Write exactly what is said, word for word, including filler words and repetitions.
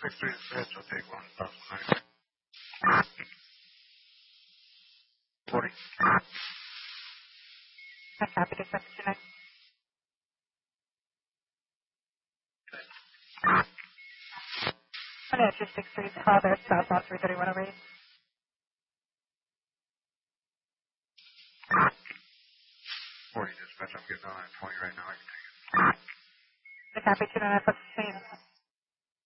six three dispatch, I'll take one thousand nine. forty. I copy dispatch tonight. one eight two six three, Father, southbound three thirty-one oh eight. forty dispatch, I'm getting on at twenty right now. I can take it. I copy two nine five sixteen.